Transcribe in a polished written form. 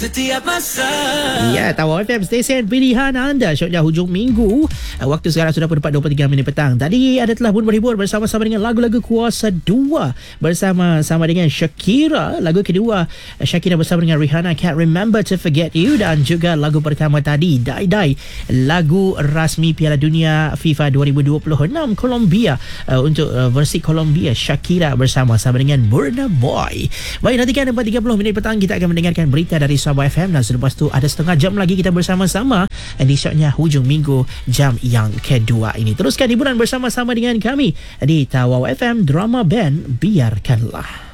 setiap masa. Ya, Tawau FM, stesen pilihan anda. Syoknya hujung minggu. Waktu sekarang sudah tepat 23 minit petang. Tadi ada telah pun berhibur bersama-sama dengan lagu-lagu Kuasa 2 bersama-sama dengan Shakira. Lagu kedua Shakira bersama dengan Rihanna, Can't Remember to Forget You, dan juga lagu pertama tadi Die Die, lagu rasmi Piala Dunia FIFA 2026 Colombia, untuk versi Colombia, Shakira bersama-sama dengan Burna Boy. Baik, nantikan 4.30 minit petang kita akan mendengarkan berita dari Sabah FM, dan selepas tu ada setengah jam lagi kita bersama-sama di Syoknya hujung minggu jam yang kedua ini. Teruskan hiburan bersama-sama dengan kami di Tawau FM Drama Band Biarkanlah.